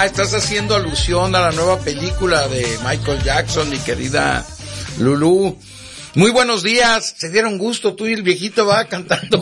estás haciendo alusión a la nueva película de Michael Jackson, mi querida Lulú. Muy buenos días, se dieron gusto, tú y el viejito va cantando.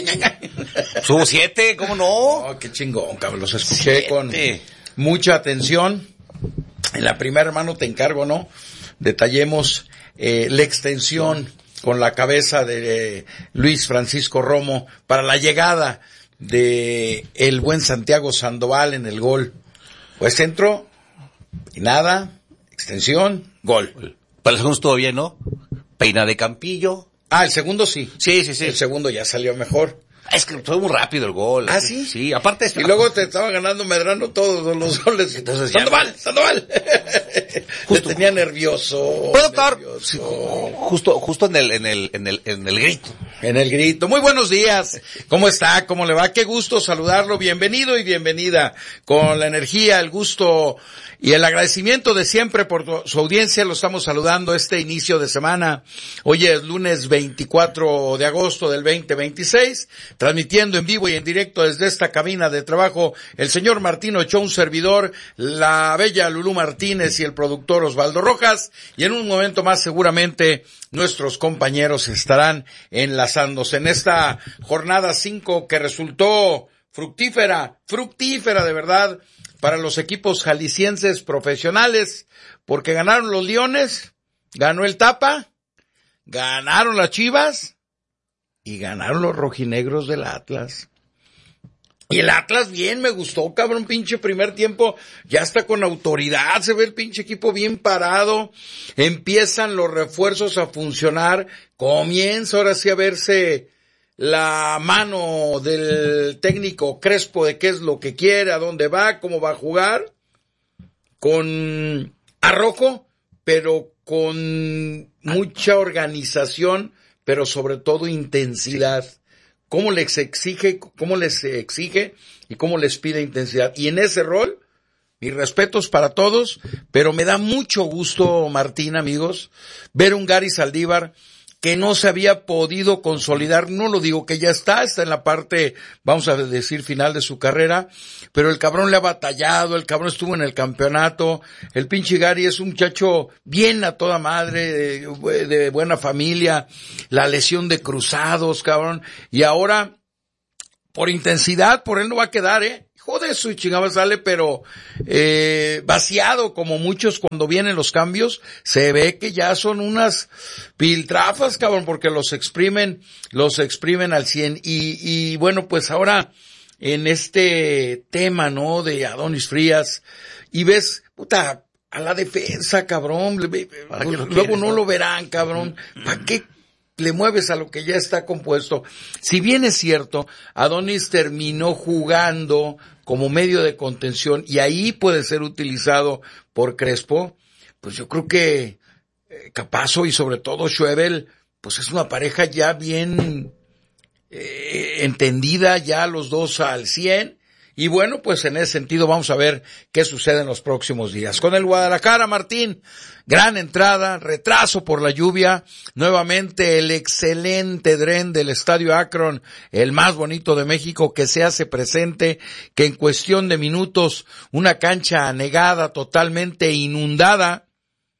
Subo 7, ¿cómo no? Oh, qué chingón, cabrón, los escuché 7. Con mucha atención. En la primera, hermano, te encargo, ¿no? Detallemos la extensión con la cabeza de Luis Francisco Romo para la llegada de el buen Santiago Sandoval en el gol. Pues centro y nada, extensión, gol. Para el segundo estuvo bien, ¿no? Peina de Campillo. Ah, el segundo sí. Sí. El segundo ya salió mejor. Es que fue muy rápido el gol. ¿Ah, sí? Sí, aparte... Y luego te estaba ganando Medrano todos los goles. Entonces, ¡Sandoval! Justo. Te tenía nervioso. ¿Puedo estar? Sí, justo en el grito. En el grito. Muy buenos días. ¿Cómo está? ¿Cómo le va? Qué gusto saludarlo. Bienvenido y bienvenida. Con la energía, el gusto y el agradecimiento de siempre por su audiencia. Lo estamos saludando este inicio de semana. Hoy es lunes 24 de agosto del 2026. Transmitiendo en vivo y en directo desde esta cabina de trabajo, el señor Martín Ochoa, un servidor, la bella Lulú Martínez y el productor Osvaldo Rojas, y en un momento más seguramente nuestros compañeros estarán enlazándose en esta jornada 5 que resultó fructífera de verdad para los equipos jaliscienses profesionales, porque ganaron los Leones, ganó el Tapa, ganaron las Chivas, y ganaron los rojinegros del Atlas. Y el Atlas bien, me gustó, cabrón, pinche primer tiempo, ya está con autoridad, se ve el pinche equipo bien parado, empiezan los refuerzos a funcionar, comienza ahora sí a verse la mano del técnico Crespo de qué es lo que quiere, a dónde va, cómo va a jugar, con arrojo, pero con mucha organización, pero sobre todo intensidad. ¿Cómo les exige y cómo les pide intensidad? Y en ese rol, mis respetos para todos, pero me da mucho gusto, Martín, amigos, ver un Gary Saldívar que no se había podido consolidar. No lo digo que ya está en la parte, vamos a decir, final de su carrera, pero el cabrón le ha batallado, el cabrón estuvo en el campeonato, el pinche Gary es un muchacho bien a toda madre, de buena familia, la lesión de cruzados, cabrón, y ahora, por intensidad, por él no va a quedar, Joder, su chingada sale, pero vaciado, como muchos cuando vienen los cambios, se ve que ya son unas piltrafas, cabrón, porque los exprimen al 100. Y bueno, pues ahora, en este tema, ¿no?, de Adonis Frías, y ves, puta, a la defensa, cabrón, luego no lo verán, cabrón, ¿para qué le mueves a lo que ya está compuesto? Si bien es cierto, Adonis terminó jugando como medio de contención y ahí puede ser utilizado por Crespo, pues yo creo que Capazo y sobre todo Schwebel, pues es una pareja ya bien entendida, ya los dos al 100. Y bueno, pues en ese sentido vamos a ver qué sucede en los próximos días. Con el Guadalajara, Martín, gran entrada, retraso por la lluvia, nuevamente el excelente dren del Estadio Akron, el más bonito de México, que se hace presente, que en cuestión de minutos, una cancha anegada, totalmente inundada,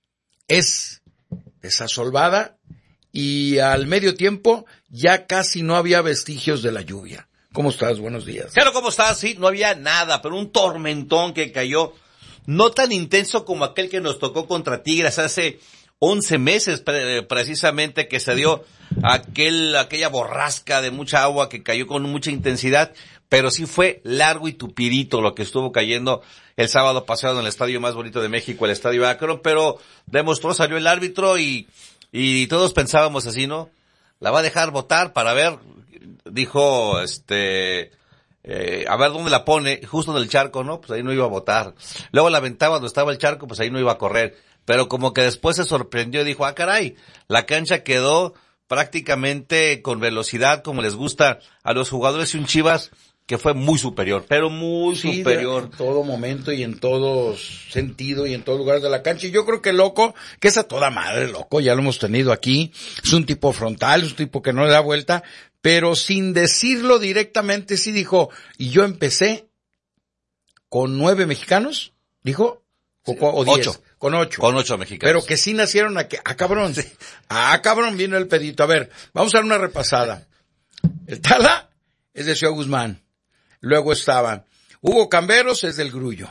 es desasolvada y al medio tiempo ya casi no había vestigios de la lluvia. ¿Cómo estás? Buenos días. Claro, ¿cómo estás? Sí, no había nada, pero un tormentón que cayó, no tan intenso como aquel que nos tocó contra Tigres hace 11 meses, precisamente, que se dio aquella borrasca de mucha agua que cayó con mucha intensidad, pero sí fue largo y tupidito lo que estuvo cayendo el sábado pasado en el estadio más bonito de México, el Estadio Akron, pero salió el árbitro y todos pensábamos así, ¿no? La va a dejar votar para ver, dijo, a ver dónde la pone, justo en el charco, ¿no? Pues ahí no iba a votar. Luego la aventaba donde estaba el charco, pues ahí no iba a correr. Pero como que después se sorprendió y dijo, caray, la cancha quedó prácticamente con velocidad, como les gusta a los jugadores, y un Chivas que fue muy superior, pero muy superior. En todo momento y en todo sentido y en todo lugar de la cancha. Y yo creo que Loco, que es a toda madre Loco, ya lo hemos tenido aquí, es un tipo frontal, es un tipo que no le da vuelta, pero sin decirlo directamente sí dijo, y yo empecé con 9 mexicanos, dijo, o 10, 8. Con 8. Con 8 mexicanos. Pero que sí nacieron cabrón. Sí. Cabrón, vino el pedito. A ver, vamos a dar una repasada. El Tala es de Ciudad Guzmán. Luego estaba Hugo Camberos, es del Grullo.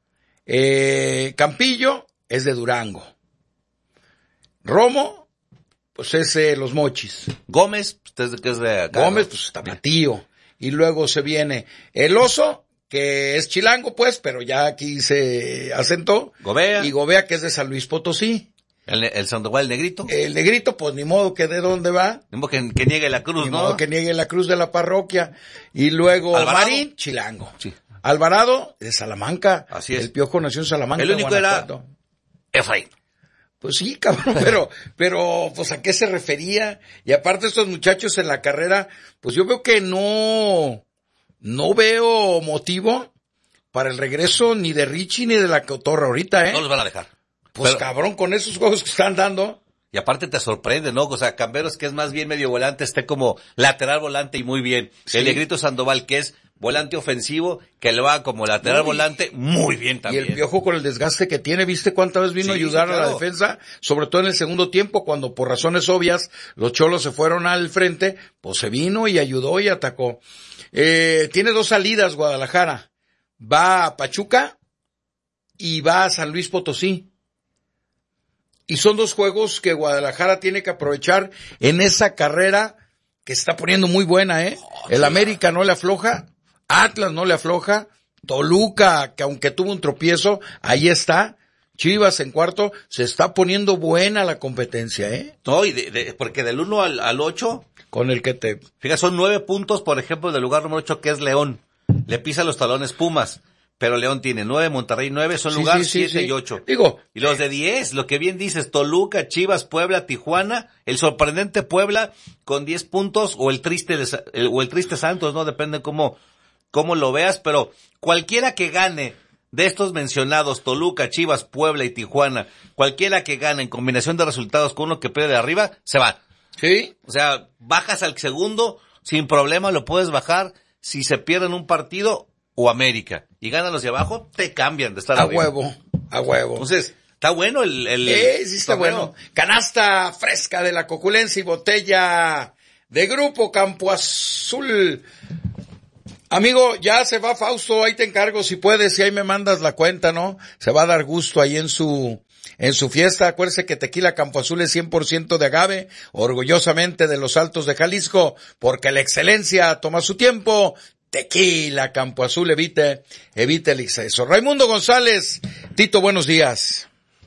Campillo es de Durango. Romo, pues es Los Mochis. Gómez, que es de acá. Gómez, ¿no? pues está Tapatío. Y luego se viene el Oso, que es chilango, pues, pero ya aquí se asentó. Gobea. Y Gobea, que es de San Luis Potosí. El Sandoval, el Negrito. El Negrito, pues ni modo que de dónde va. Ni modo que niegue la cruz, Ni ¿no? modo que niegue la cruz de la parroquia. Y luego Alvarado. Marín, chilango. Sí. Alvarado, de Salamanca. Así es. El Piojo nació en Salamanca. El único Guanajuato. era Efraín. Pues sí, cabrón, pero, pues ¿a qué se refería? Y aparte estos muchachos en la carrera, pues yo veo que no veo motivo para el regreso ni de Richie ni de la Cotorra ahorita, ¿eh? No los van a dejar. Pues Pero, cabrón, con esos juegos que están dando. y aparte te sorprende, ¿no? O sea, Camberos, que es más bien medio volante, esté como lateral volante y muy bien. Sí. El Negrito Sandoval, que es volante ofensivo, que le va como lateral volante, muy bien también. Y el Piojo con el desgaste que tiene, ¿viste cuántas veces vino a ayudar a la defensa? Sobre todo en el segundo tiempo, cuando por razones obvias los Cholos se fueron al frente, pues se vino y ayudó y atacó. Tiene 2 salidas Guadalajara. Va a Pachuca y va a San Luis Potosí. Y son 2 juegos que Guadalajara tiene que aprovechar en esa carrera que está poniendo muy buena, ¿eh? El América no le afloja, Atlas no le afloja, Toluca, que aunque tuvo un tropiezo, ahí está. Chivas en cuarto, se está poniendo buena la competencia, ¿eh? No, y porque del 1 al 8, Con el que te... fíjate, son 9 puntos, por ejemplo, del lugar número 8, que es León. Le pisa los talones Pumas. Pero León tiene 9, Monterrey 9, son lugar 7 y 8. Digo, y los de 10, lo que bien dices, Toluca, Chivas, Puebla, Tijuana, el sorprendente Puebla con 10 puntos, o el triste Santos, ¿no? Depende cómo lo veas, pero cualquiera que gane de estos mencionados, Toluca, Chivas, Puebla y Tijuana, cualquiera que gane en combinación de resultados con uno que pierde de arriba, se va. ¿sí? O sea, bajas al segundo, sin problema lo puedes bajar. Si se pierden un partido o América y ganan los de abajo, te cambian de estar A arriba. huevo. Entonces, está bueno el sí está torneo. bueno. Canasta fresca de la Coculense y botella de Grupo Campo Azul. Amigo, ya se va Fausto, ahí te encargo si puedes, y ahí me mandas la cuenta, ¿no? Se va a dar gusto ahí en su fiesta. Acuérdese que Tequila Campo Azul es 100% de agave, orgullosamente de los Altos de Jalisco, porque la excelencia toma su tiempo. Tequila Campo Azul, evite el exceso. Raimundo González, Tito, buenos días.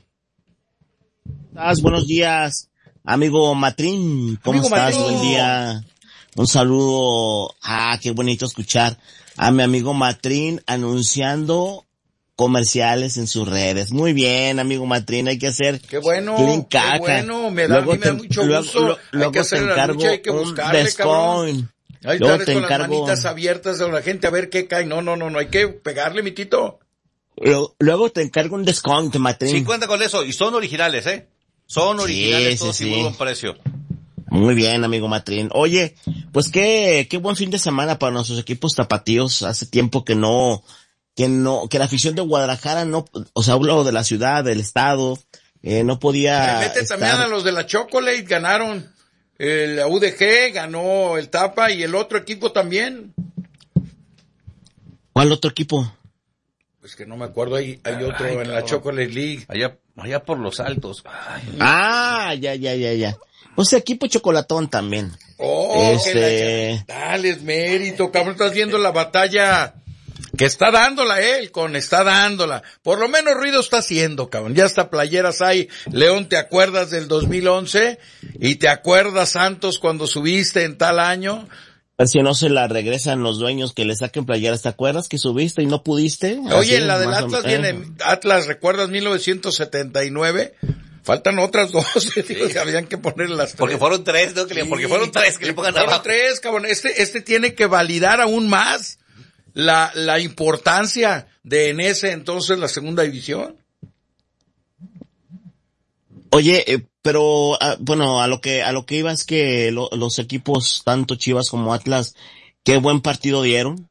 Buenos días, amigo Matrín, ¿cómo Amigo estás? Matrín. Buen día. Un saludo, qué bonito escuchar a mi amigo Matrín anunciando comerciales en sus redes. Muy bien, amigo Matrín, hay que hacer. Qué bueno, clean qué caca. bueno, a mí me da mucho gusto. Hay que hacer la lucha, hay que buscarle, cabrón. Ahí Luego está te con las encargo, manitas abiertas de la gente a ver qué cae. No, hay que pegarle, mi Tito. luego te encargo un descuento, Matrín. Sí, cuenta con eso. Y son originales, ¿eh? Son originales todos y muy buen precio. Muy bien, amigo Matrín. Oye, pues qué buen fin de semana para nuestros equipos tapatíos. Hace tiempo que la afición de Guadalajara no, o sea, hablo de la ciudad, del estado, no podía Mete estar. también a los de la Chocolate, ganaron. La UDG ganó el Tapa y el otro equipo también. ¿Cuál otro equipo? Pues que no me acuerdo, hay otro en la Chocolate League. Allá por los altos. Ay. Ya. Pues equipo chocolatón también. Dale mérito, cabrón, estás viendo la batalla que está dándola está dándola. Por lo menos ruido está haciendo, cabrón. Ya hasta playeras hay. León, ¿te acuerdas del 2011? ¿Y te acuerdas, Santos, cuando subiste en tal año? A ver si no se la regresan los dueños que le saquen playeras. ¿Te acuerdas que subiste y no pudiste? Oye, Así, en la del más Atlas viene, Atlas, ¿recuerdas 1979? Faltan otras 2, digo, que habían que poner las 3. Porque fueron 3, ¿no? Porque fueron 3 que le pongan abajo. Fueron 3, cabrón. Este tiene que validar aún más la importancia de en ese entonces la segunda división. Oye, pero bueno, a lo que iba es que los equipos tanto Chivas como Atlas, qué buen partido dieron.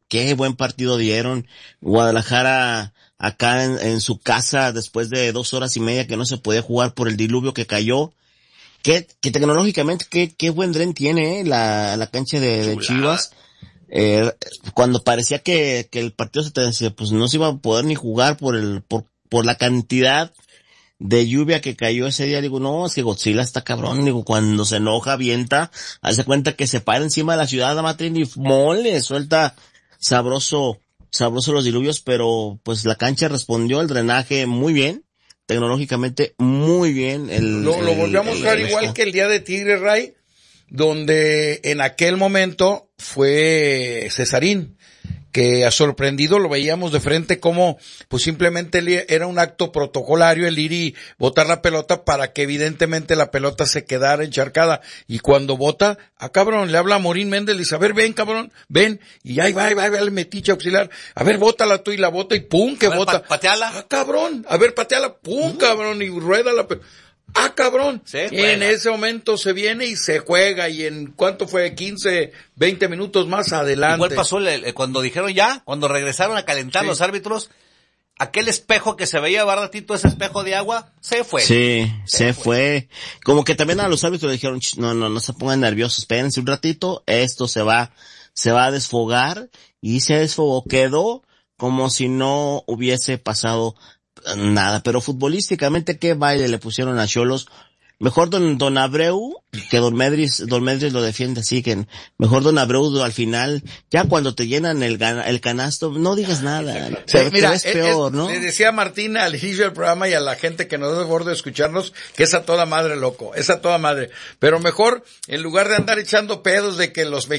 qué buen partido dieron. Guadalajara acá en su casa después de 2 horas y media que no se podía jugar por el diluvio que cayó. Que tecnológicamente, qué buen dren tiene, la cancha de Chivas. Cuando parecía que el partido pues no se iba a poder ni jugar por la cantidad de lluvia que cayó ese día, digo, no, es que Godzilla está cabrón, digo, cuando se enoja, avienta, hace cuenta que se para encima de la ciudad, Matrín, y mole, suelta sabroso los diluvios, pero pues la cancha respondió, el drenaje muy bien, tecnológicamente muy bien. Lo volvió a mostrar igual que el día de Tigre, Ray, donde en aquel momento fue Cesarín, que ha sorprendido, lo veíamos de frente como pues simplemente era un acto protocolario el ir y botar la pelota para que evidentemente la pelota se quedara encharcada, y cuando bota, cabrón, le habla a Morín Méndez, le dice, a ver, ven cabrón, ven, y ahí va el metiche auxiliar, a ver, bótala tú, y la bota, y pum, que bota, pateala, cabrón, a ver, pateala, pum, cabrón, y rueda la pelota. Cabrón. Sí, y en ese momento se viene y se juega, y en ¿cuánto fue? 15, 20 minutos más adelante. Igual pasó cuando dijeron cuando regresaron a calentar los árbitros, aquel espejo que se veía baratito, ese espejo de agua, se fue. Sí, se fue. Como que también a los árbitros le dijeron, no se pongan nerviosos, espérense un ratito, esto se va a desfogar, y se desfogó, quedó como si no hubiese pasado nada, pero futbolísticamente qué baile le pusieron a Xolos. Mejor don Abreu, que Don Medris lo defiende así, que mejor Don Abreu al final, ya cuando te llenan el canasto, no digas nada. Sí, mira, es peor, ¿no? Le decía a Martín al inicio del programa y a la gente que nos da el favor de escucharnos, que es a toda madre, loco, es a toda madre. Pero mejor, en lugar de andar echando pedos de que los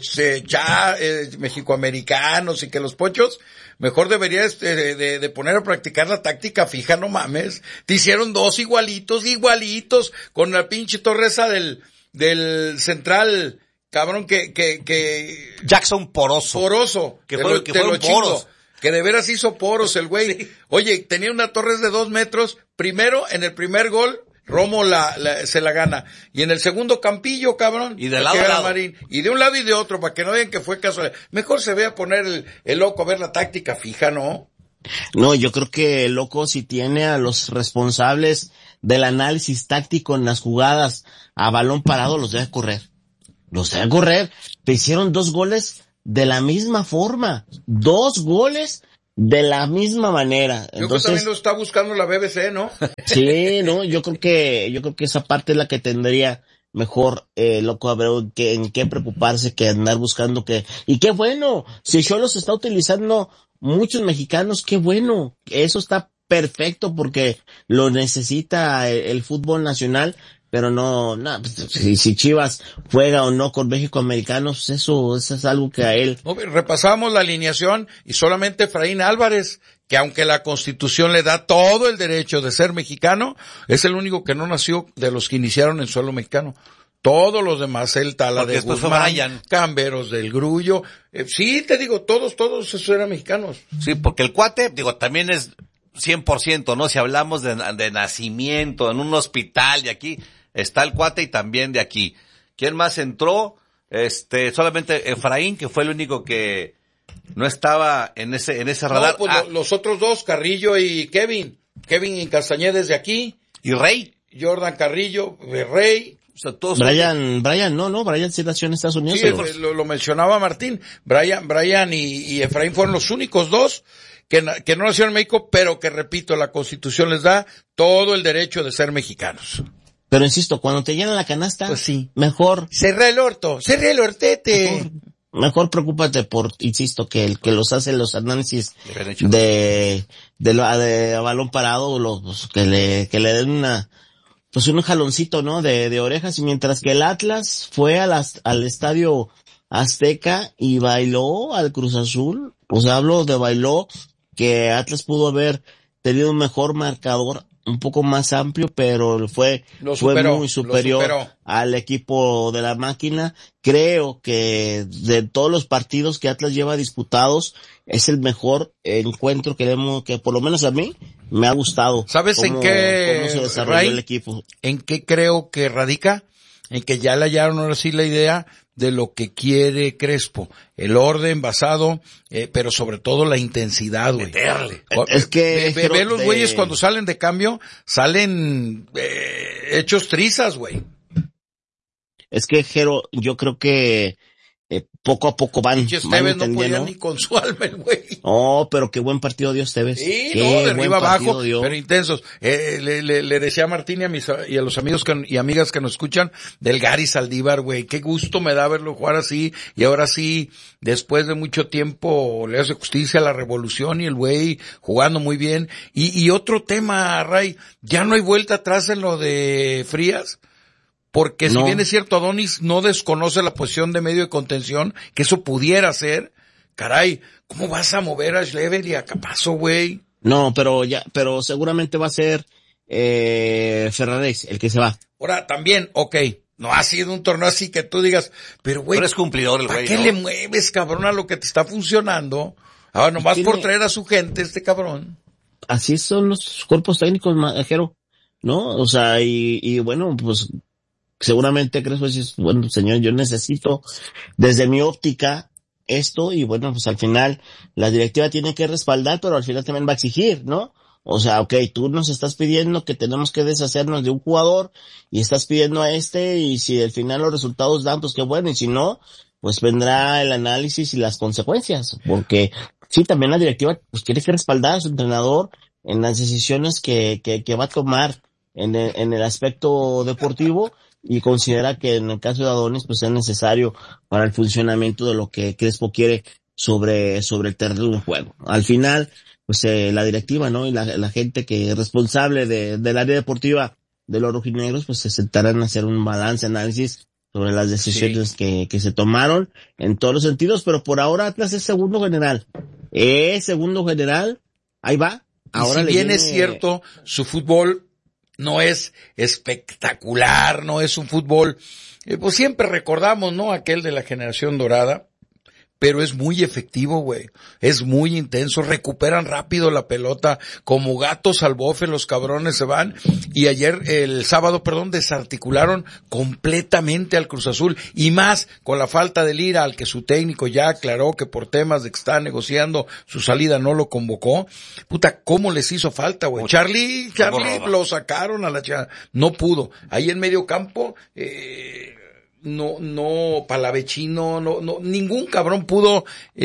mexicoamericanos y que los pochos, mejor deberías de poner a practicar la táctica fija, no mames. Te hicieron 2 igualitos, con la pinche torreza del central, cabrón, que Jackson Poroso. Que fueron poros. Que de veras hizo poros el güey. Sí. Oye, tenía una torres de 2 metros. Primero, en el primer gol, Romo se la gana. Y en el segundo, Campillo, cabrón. Y de lado a lado. Marín. Y de un lado y de otro, para que no vean que fue casual. Mejor se ve a poner el loco a ver la táctica fija, ¿no? No, yo creo que el loco, si tiene a los responsables del análisis táctico en las jugadas a balón parado, los debe correr. Te hicieron 2 goles de la misma forma. 2 goles de la misma manera. Yo creo que también lo está buscando la BBC, ¿no? Sí, no, yo creo que esa parte es la que tendría mejor, loco Abreu, en qué preocuparse que andar buscando y qué bueno, si Xolos está utilizando muchos mexicanos, qué bueno, eso está perfecto porque lo necesita el fútbol nacional, pero si Chivas juega o no con México americanos, eso es algo que a él. Repasamos la alineación y solamente Efraín Álvarez, que aunque la Constitución le da todo el derecho de ser mexicano, es el único que no nació de los que iniciaron en suelo mexicano. Todos los demás, el Tala de Guzmán, Camberos del Grullo, sí, te digo, todos esos eran mexicanos. Sí, porque el cuate, también es 100%, ¿no? Si hablamos de nacimiento en un hospital de aquí, está el cuate y también de aquí. ¿Quién más entró? Solamente Efraín, que fue el único que no estaba en ese radar. No, pues los otros 2, Carrillo y Kevin y Castañeda desde aquí. Y Rey. Jordan Carrillo, Rey. O sea, todos Brian sí nació en Estados Unidos. Sí, lo mencionaba Martín. Brian y Efraín fueron los únicos 2 que no nacieron en México, pero que, repito, la Constitución les da todo el derecho de ser mexicanos. Pero insisto, cuando te llenan la canasta, pues sí, mejor. Cerré el hortete. Mejor preocúpate insisto, que el que los hace los análisis de balón parado, que le den un jaloncito, ¿no? De orejas, y mientras que el Atlas fue al estadio Azteca y bailó al Cruz Azul, bailó, que Atlas pudo haber tenido un mejor marcador, un poco más amplio, pero fue muy superior al equipo de la máquina. Creo que de todos los partidos que Atlas lleva disputados, es el mejor encuentro que por lo menos a mí me ha gustado. ¿Sabes en qué, cómo se desarrolló el equipo? ¿En qué creo que radica? En que ya le hallaron ahora sí la idea de lo que quiere Crespo. El orden basado, pero sobre todo la intensidad, güey. Meterle. Es que ve los güeyes cuando salen de cambio, salen hechos trizas, güey. Es que, Jero, yo creo que poco a poco van Esteves no podía entendiendo. ni con su alma el güey. Oh, pero qué buen partido dio Esteves. Sí, Qué no, de buen arriba abajo, partido dio. pero intensos. Le decía a Martín y a los amigos y amigas que nos escuchan del Gary Saldívar, güey, qué gusto me da verlo jugar así, y ahora sí, después de mucho tiempo, le hace justicia a la revolución y el güey jugando muy bien. Y otro tema, Ray, ya no hay vuelta atrás en lo de Frías. Porque si No. bien es cierto, Adonis no desconoce la posición de medio de contención, que eso pudiera ser, caray, ¿cómo vas a mover a Schleber y a Capazo, güey? No, pero seguramente va a ser Ferraréis el que se va. Ahora, también, no ha sido un torneo así que tú digas, pero güey, Pero es cumplidor el ¿para güey, qué ¿no? le mueves, cabrón, a lo que te está funcionando? Ahora, nomás Tiene- por traer a su gente, este cabrón. Así son los cuerpos técnicos, Jero, ¿no? O sea, y bueno, pues seguramente crees, pues, bueno, señor, yo necesito desde mi óptica esto, y bueno, pues al final la directiva tiene que respaldar, pero al final también va a exigir, ¿no? O sea, tú nos estás pidiendo que tenemos que deshacernos de un jugador y estás pidiendo a y si al final los resultados dan, pues qué bueno, y si no, pues vendrá el análisis y las consecuencias, porque sí, también la directiva pues tiene que respaldar a su entrenador en las decisiones que va a tomar en el aspecto deportivo, y considera que en el caso de Adonis pues es necesario para el funcionamiento de lo que Crespo quiere sobre el terreno de juego. Al final, pues la directiva, ¿no? Y la gente que es responsable del área deportiva de los rojinegros, pues se sentarán a hacer un balance, análisis sobre las decisiones que se tomaron en todos los sentidos, pero por ahora Atlas es segundo general. Ahí va. Ahora Y si bien es cierto, su fútbol no es espectacular, no es un fútbol, pues siempre recordamos, ¿no? Aquel de la generación dorada, pero es muy efectivo, güey. Es muy intenso, recuperan rápido la pelota, como gatos al bofe los cabrones se van, y el sábado, desarticularon completamente al Cruz Azul, y más con la falta de Lira, al que su técnico ya aclaró que por temas de que está negociando su salida no lo convocó. Puta, ¿cómo les hizo falta, güey? Charlie lo sacaron a no pudo. Ahí en medio campo, Palavecino, ningún cabrón pudo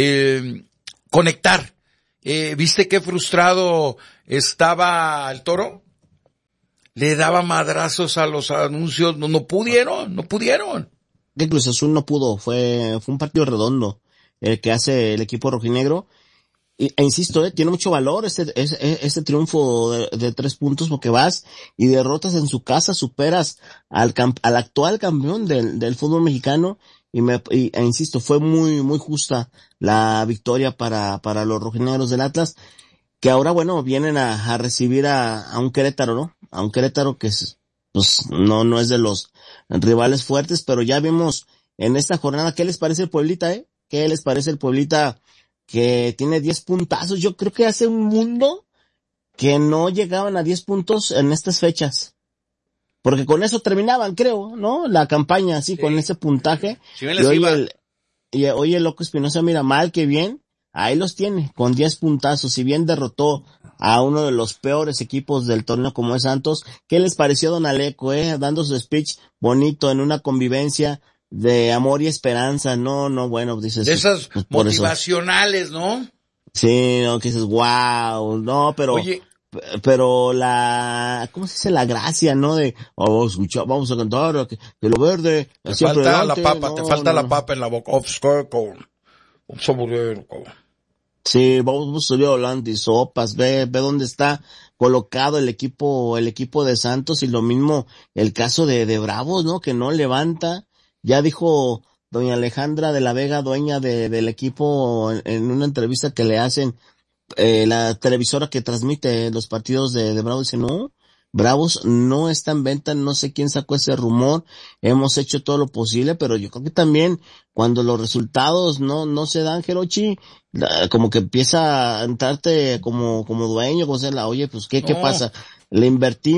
conectar. ¿Viste qué frustrado estaba el Toro? Le daba madrazos a los anuncios, no pudieron. Que Cruz Azul no pudo, fue un partido redondo el que hace el equipo rojinegro. E insisto, tiene mucho valor este triunfo de 3 puntos, porque vas y derrotas en su casa, superas al actual campeón del fútbol mexicano, insisto, fue muy, muy justa la victoria para los rojinegros del Atlas, que ahora, bueno, vienen a recibir a un Querétaro, ¿no? A un Querétaro que pues no es de los rivales fuertes, pero ya vimos en esta jornada. ¿Qué les parece el Pueblita, ¿Qué les parece el Pueblita? Que tiene 10 puntazos. Yo creo que hace un mundo que no llegaban a 10 puntos en estas fechas. Porque con eso terminaban, creo, ¿no? La campaña, así, sí, con ese puntaje. Si bien les iba. Oye, Loco Espinosa, mira, mal que bien, ahí los tiene, con 10 puntazos. Si bien derrotó a uno de los peores equipos del torneo como es Santos, ¿qué les pareció Don Aleco, dando su speech bonito en una convivencia de amor y esperanza? No, bueno, dices. De esas pues, motivacionales, ¿no? Sí, no, que dices, wow, no, pero. Oye. Pero ¿cómo se dice? La gracia, ¿no? Vamos a cantar, que lo verde. Te falta la papa, la papa en la boca. Un saboreiro, cabrón. Sí, vamos a subir adelante y sopas, ve dónde está colocado el equipo de Santos, y lo mismo el caso de Bravos, ¿no? Que no levanta. Ya dijo doña Alejandra de la Vega, dueña del equipo, en una entrevista que le hacen, la televisora que transmite los partidos de Bravos, dice, no, Bravos no está en venta, no sé quién sacó ese rumor, hemos hecho todo lo posible, pero yo creo que también cuando los resultados no se dan, Jerochi, como que empieza a entrarte como dueño, como sea, oye, pues ¿qué pasa? Le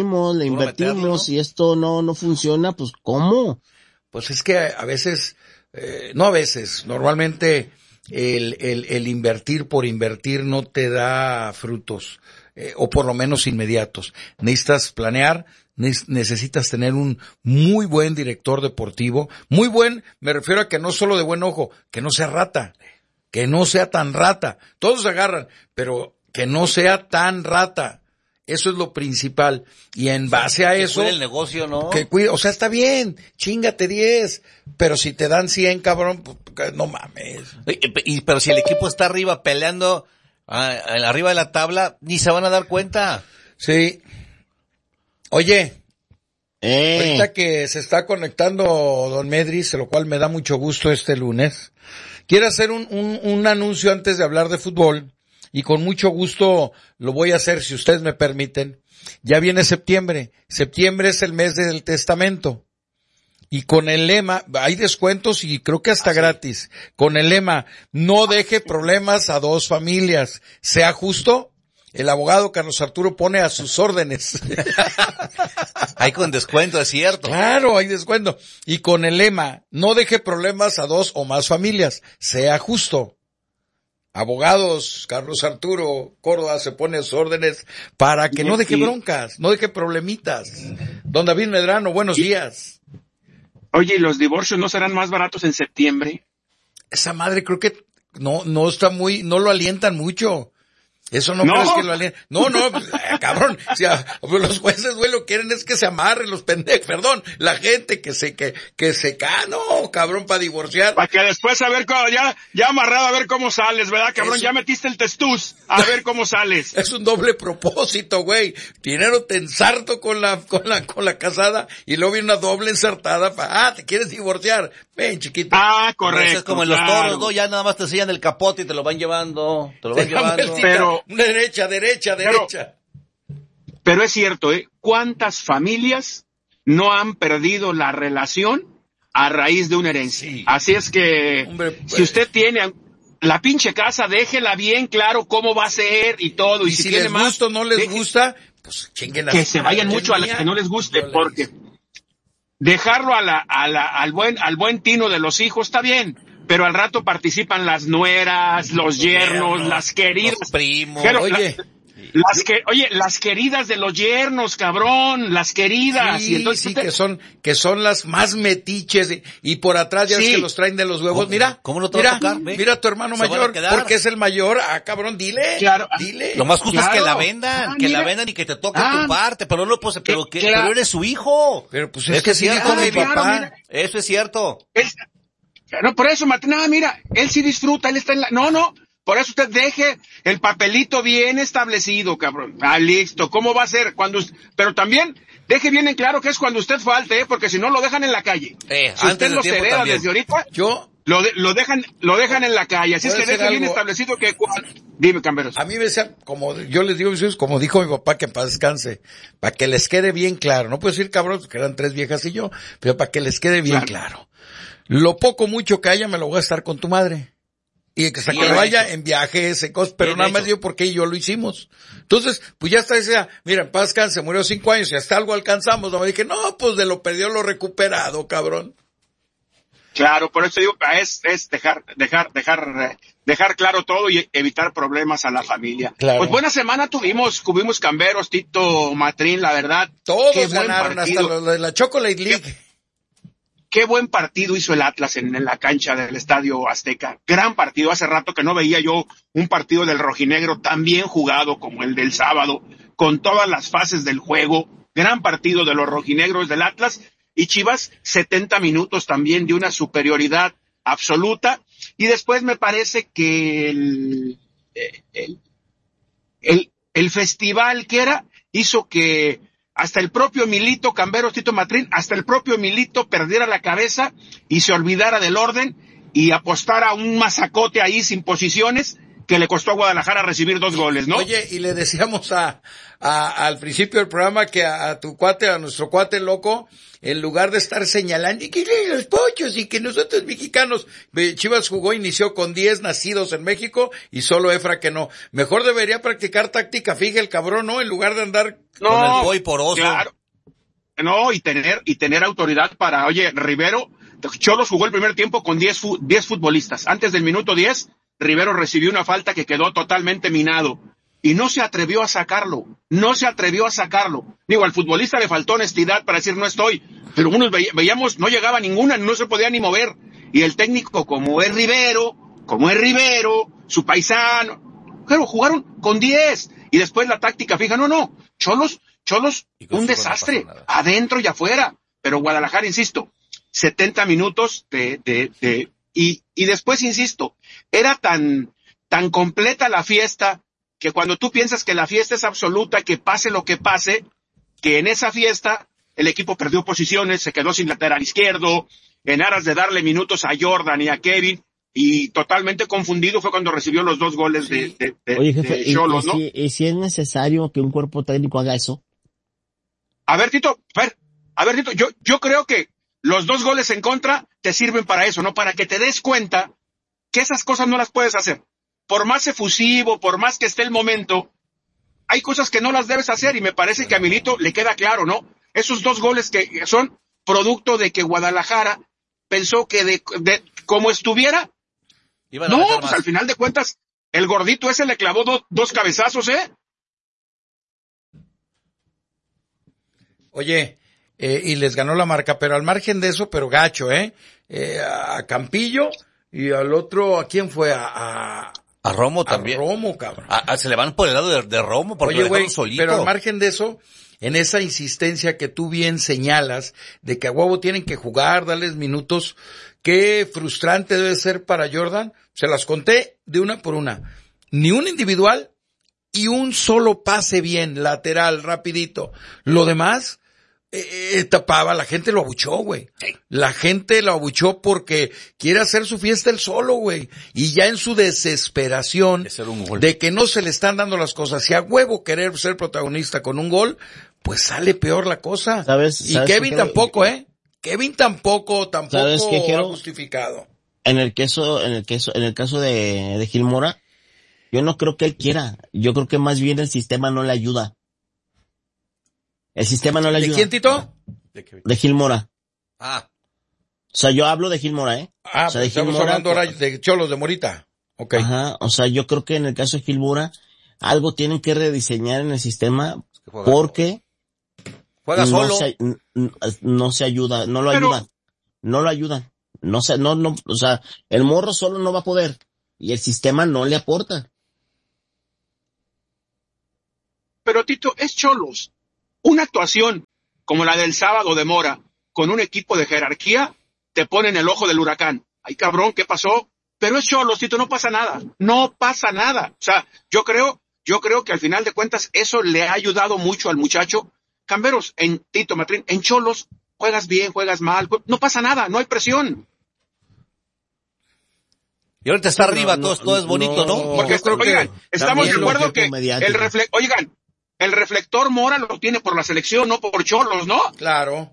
invertimos, y esto no funciona, pues ¿cómo? Pues es que a veces no a veces, normalmente el invertir por invertir no te da frutos, o por lo menos inmediatos. Necesitas planear, necesitas tener un muy buen director deportivo, muy buen, me refiero a que no solo de buen ojo, que no sea rata, que no sea tan rata. Todos se agarran, pero que no sea tan rata. Eso es lo principal. Y en base a eso... Que cuide el negocio, ¿no? Que cuide, o sea, está bien, chíngate 10, pero si te dan 100, cabrón, pues, no mames. Pero si el equipo está arriba peleando, arriba de la tabla, ni se van a dar cuenta. Sí. Oye, ahorita que se está conectando Don Medris, lo cual me da mucho gusto este lunes, quiero hacer un anuncio antes de hablar de fútbol, y con mucho gusto lo voy a hacer si ustedes me permiten. Ya viene septiembre. Septiembre es el mes del testamento. Y con el lema, hay descuentos y creo que hasta gratis. Con el lema, no deje problemas a dos familias. Sea justo, el abogado Carlos Arturo pone a sus órdenes. Hay con descuento, es cierto. Claro, hay descuento. Y con el lema, no deje problemas a dos o más familias. Sea justo. Abogados, Carlos Arturo Córdoba se pone a sus órdenes para que no deje broncas, no deje problemitas. Don David Medrano, buenos días. Oye, ¿y los divorcios no serán más baratos en septiembre? Esa madre creo que no está muy, no lo alientan mucho. Eso no crees que lo alientan. No, cabrón. O sea, los jueces, güey, lo que quieren es que se amarren los pendejos, la gente que se no, cabrón, para divorciar. Para que después a ver cómo, ya amarrado a ver cómo sales, ¿verdad, cabrón? Eso. Ya metiste el testuz, a ver cómo sales. Es un doble propósito, güey. Primero te ensarto con la casada y luego viene una doble ensartada te quieres divorciar. Ven, chiquito. Correcto. Es como en los toros, ¿no? Ya nada más te enseñan el capote y te lo van llevando. Pero, derecha. Pero es cierto, ¿cuántas familias no han perdido la relación a raíz de una herencia? Sí. Así es que, hombre, si usted tiene la pinche casa, déjela bien claro cómo va a ser y todo. Y si les gusta o no les gusta, pues chinguen que se vayan mucho a las que no les guste, porque dejarlo al buen tino de los hijos está bien. Pero al rato participan las nueras, los yernos, las queridas. Los primos. Pero, las queridas de los yernos, cabrón, las queridas. Sí, y entonces que son las más metiches y por atrás ya es que los traen de los huevos. Mira, ¿cómo no te va a tocar? Mira a tu hermano mayor, porque es el mayor. Cabrón, dile. Claro. Dile. Lo más justo es que la vendan, y que te toque tu parte, pero no pues, pero eres su hijo. Pero pues es que sí dijo mi papá. Mira. Eso es cierto. No, por eso, mira, él sí disfruta, él está en la... No, por eso usted deje el papelito bien establecido, cabrón. Listo, ¿cómo va a ser? Pero también deje bien en claro que es cuando usted falte, porque si no lo dejan en la calle. Si usted los hereda desde ahorita, lo dejan en la calle, así es que deje bien establecido que... Dime, Camberos. A mí me decía, como yo les digo, como dijo mi papá, que en paz descanse, para que les quede bien claro. No puedo decir cabrón, porque eran 3 viejas y yo, pero para que les quede bien claro. Lo poco mucho que haya me lo voy a estar con tu madre. Y que lo vaya en viajes, cosas, pero nada más yo porque yo lo hicimos. Entonces, pues ya está, decía, mira, en paz se murió 5 años y hasta algo alcanzamos. No me dije, no, pues de lo perdido lo recuperado, cabrón. Claro, por eso digo, es dejar claro todo y evitar problemas a la familia. Claro. Pues buena semana tuvimos Camberos, Tito, Matrín, la verdad. Todos ganaron, hasta lo de la Chocolate League. Qué buen partido hizo el Atlas en la cancha del Estadio Azteca. Gran partido. Hace rato que no veía yo un partido del rojinegro tan bien jugado como el del sábado, con todas las fases del juego. Gran partido de los rojinegros del Atlas. Y Chivas, 70 minutos también de una superioridad absoluta. Y después me parece que el festival que hizo que hasta el propio Milito, Camberos, Tito Matrín, hasta el propio Milito perdiera la cabeza y se olvidara del orden y apostara un masacote ahí sin posiciones que le costó a Guadalajara recibir 2 goles, ¿no? Oye, y le decíamos al principio del programa que a nuestro cuate loco, en lugar de estar señalando y que los pochos y que nosotros mexicanos, Chivas inició con 10 nacidos en México y solo Efra que no. Mejor debería practicar táctica fija el cabrón, ¿no? En lugar de andar con el boy poroso. Claro. No, y tener autoridad para, oye, Rivero Xolos jugó el primer tiempo con 10 futbolistas. Antes del minuto 10, Rivero recibió una falta que quedó totalmente minado. Y no se atrevió a sacarlo. Digo, al futbolista le faltó honestidad para decir no estoy. Pero unos veíamos, no llegaba ninguna, no se podía ni mover. Y el técnico, como es Rivero, su paisano, pero jugaron con 10. Y después la táctica fija, no. Xolos, un desastre, no adentro y afuera. Pero Guadalajara, insisto, 70 minutos y después, insisto, era tan completa la fiesta que cuando tú piensas que la fiesta es absoluta, que pase lo que pase, que en esa fiesta el equipo perdió posiciones, se quedó sin lateral izquierdo, en aras de darle minutos a Jordan y a Kevin, y totalmente confundido fue cuando recibió los 2 goles de Xolos, ¿no? ¿Y si es necesario que un cuerpo técnico haga eso? A ver, Tito, yo creo que los 2 goles en contra te sirven para eso, ¿no? Para que te des cuenta que esas cosas no las puedes hacer. Por más efusivo, por más que esté el momento, hay cosas que no las debes hacer, y me parece que a Milito le queda claro, ¿no? Esos 2 goles que son producto de que Guadalajara pensó que de como estuviera, no, pues al final de cuentas, el gordito ese le clavó 2 cabezazos, Oye, y les ganó la marca, pero al margen de eso, pero gacho, a Campillo, y al otro, ¿a quién fue? A Romo también. A Romo, cabrón. Se le van por el lado de Romo, porque lo dejaron solito. Pero al margen de eso, en esa insistencia que tú bien señalas, de que a huevo tienen que jugar, darles minutos, qué frustrante debe ser para Jordan. Se las conté de una por una. Ni un individual y un solo pase bien, lateral, rapidito. Lo demás, tapaba, la gente lo abuchó, güey. La gente lo abuchó porque quiere hacer su fiesta él solo, güey. Y ya en su desesperación de que no se le están dando las cosas, y a huevo querer ser protagonista con un gol, pues sale peor la cosa. ¿Sabes Kevin tampoco, Kevin tampoco ¿sabes qué, ha justificado. En el caso de Gil Mora, yo no creo que él quiera. Yo creo que más bien el sistema no le ayuda. El sistema no le ayuda. ¿De quién, Tito? De Gil Mora. O sea, yo hablo de Gil Mora, o sea, estamos hablando ahora de Xolos de Morita. Okay. Ajá, o sea, yo creo que en el caso de Gil Mora, algo tienen que rediseñar en el sistema, porque juega solo. No se ayuda, no lo ayudan. O sea, el morro solo no va a poder, y el sistema no le aporta. Pero Tito, es Xolos. Una actuación como la del sábado de Mora, con un equipo de jerarquía, te pone en el ojo del huracán. Ay, cabrón, ¿qué pasó? Pero es Xolos, Tito, no pasa nada. O sea, yo creo que al final de cuentas eso le ha ayudado mucho al muchacho. Camberos, Tito Matrín, en Xolos, juegas bien, juegas mal, no pasa nada, no hay presión. Y ahorita está arriba, todo es bonito, ¿no? Porque, oigan, estamos de acuerdo que el reflector Mora lo tiene por la selección, no por Xolos, ¿no? Claro.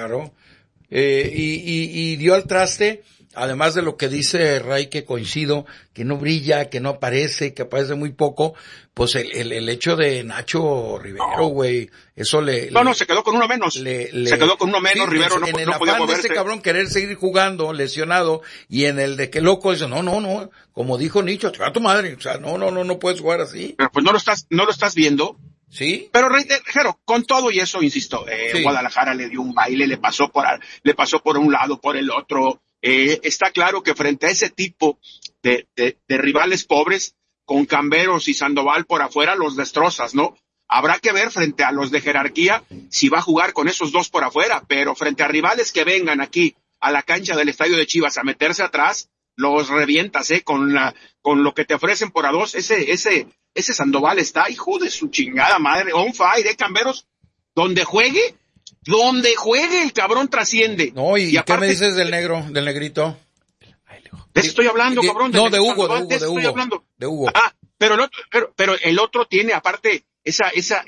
Y dio al traste, además de lo que dice Ray, que coincido, que no brilla, que no aparece, que aparece muy poco, pues el hecho de Nacho Rivero, güey, eso No, se quedó con uno menos. Se quedó con uno menos, sí, Rivero no podía moverse. En el afán de este cabrón querer seguir jugando, lesionado, y en el de que loco dice, no, como dijo Nicho, a tu madre, o sea, no puedes jugar así. Pero pues no lo estás viendo. Sí. Pero reitero, con todo y eso, insisto, sí. Guadalajara le dio un baile, le pasó por un lado, por el otro. Está claro que frente a ese tipo de rivales pobres, con Camberos y Sandoval por afuera, los destrozas, ¿no? Habrá que ver frente a los de jerarquía si va a jugar con esos 2 por afuera, pero frente a rivales que vengan aquí a la cancha del estadio de Chivas a meterse atrás, los revientas, con lo que te ofrecen por a 2, ese Sandoval está, hijo de su chingada madre, on fire, Camberos, donde juegue el cabrón trasciende. No, y aparte, ¿qué me dices del negrito? De eso estoy hablando, cabrón. De Hugo. Ah, pero el otro tiene aparte esa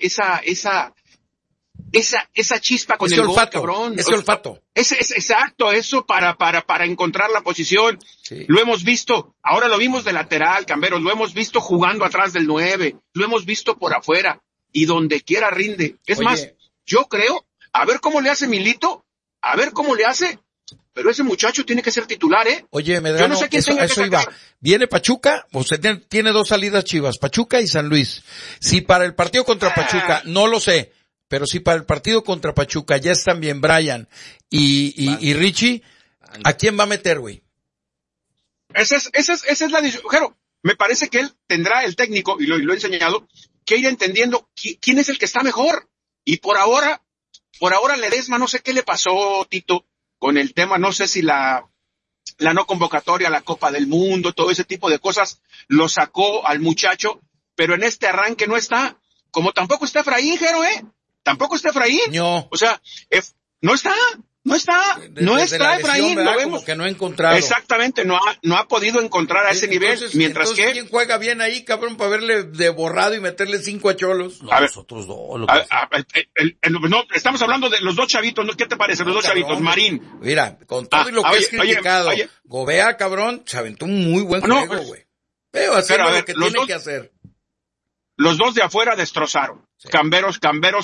chispa con ese el olfato, gol, cabrón. Ese olfato. Exacto, eso para encontrar la posición. Sí. Lo hemos visto, ahora lo vimos de lateral, Camberos, lo hemos visto jugando atrás del 9, lo hemos visto por afuera, y donde quiera rinde. Es más, yo creo, a ver cómo le hace Milito, a ver cómo le hace, pero ese muchacho tiene que ser titular, ¿eh? Oye, Medrano, Yo no sé quién tenga que eso iba. sacar. Viene Pachuca, pues tiene dos salidas Chivas, Pachuca y San Luis. Si para el partido contra Pachuca, no lo sé, pero si para el partido contra Pachuca ya están bien Brian y Richie, ¿a quién va a meter, güey? Esa es la decisión. Jero, me parece que él tendrá, el técnico, y lo he enseñado, que ir entendiendo quién es el que está mejor. Y por ahora Ledesma, no sé qué le pasó, Tito, con el tema, no sé si la no convocatoria a la Copa del Mundo, todo ese tipo de cosas, lo sacó al muchacho, pero en este arranque no está, como tampoco está Efraín, Jero, tampoco está Efraín. No. O sea, no está Efraín, lo vemos. Como que no ha encontrado. Exactamente, no ha podido encontrar a ese nivel, mientras que... ¿Quién juega bien ahí, cabrón, para verle de borrado y meterle 5 a Cholos? No, A ver, nosotros dos. no, estamos hablando de los dos chavitos, ¿no? ¿Qué te parece? Los dos Cabrón, chavitos, Marín. Mira, con todo y lo que es criticado, oye. Gobea, cabrón, se aventó un muy buen No, juego, güey. Pero haciendo lo que los tiene dos- que hacer. Los dos de afuera destrozaron. Sí. Camberos